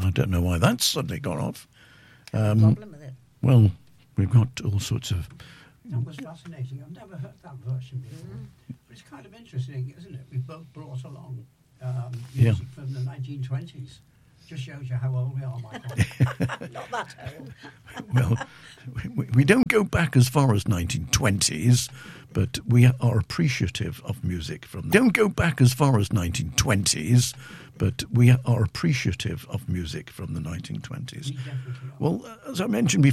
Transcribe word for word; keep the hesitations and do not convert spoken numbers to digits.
I don't know why that's suddenly gone off. Um, problem with it. Well, we've got all sorts of... That was fascinating. I've never heard that version before. Mm. But it's kind of interesting, isn't it? We've both brought along um, music yeah. from the nineteen twenties. Just shows you how old we are, Michael. Not that old. Well, we, we don't go back as far as nineteen twenties, but we are appreciative of music from... Don't go back as far as nineteen twenties, but we are appreciative of music from the nineteen twenties. We definitely are. Well, as I mentioned before,